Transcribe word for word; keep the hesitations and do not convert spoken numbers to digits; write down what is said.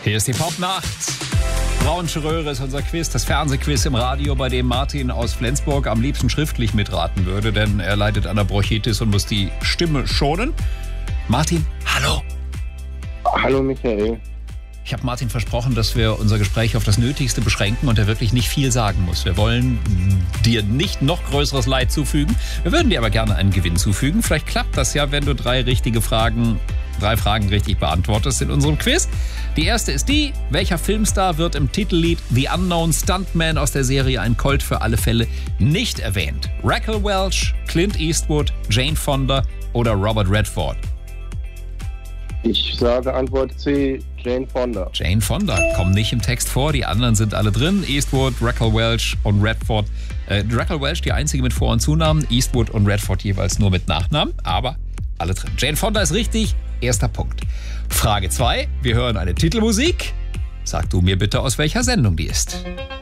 Hier ist die Popnacht. Braunsche Röhre ist unser Quiz, das Fernsehquiz im Radio, bei dem Martin aus Flensburg am liebsten schriftlich mitraten würde, denn er leidet an der Bronchitis und muss die Stimme schonen. Martin, hallo. Hallo Michael. Ich habe Martin versprochen, dass wir unser Gespräch auf das Nötigste beschränken und er wirklich nicht viel sagen muss. Wir wollen dir nicht noch größeres Leid zufügen. Wir würden dir aber gerne einen Gewinn zufügen. Vielleicht klappt das ja, wenn du drei richtige Fragen, drei Fragen richtig beantwortest in unserem Quiz. Die erste ist die: Welcher Filmstar wird im Titellied The Unknown Stuntman aus der Serie Ein Colt für alle Fälle nicht erwähnt? Raquel Welch, Clint Eastwood, Jane Fonda oder Robert Redford? Ich sage Antwort C, Jane Fonda. Jane Fonda kommt nicht im Text vor, die anderen sind alle drin. Eastwood, Raquel Welch und Redford. Äh, Raquel Welch die einzige mit Vor- und Zunamen, Eastwood und Redford jeweils nur mit Nachnamen, aber alle drin. Jane Fonda ist richtig, erster Punkt. Frage zwei, wir hören eine Titelmusik. Sag du mir bitte, aus welcher Sendung die ist.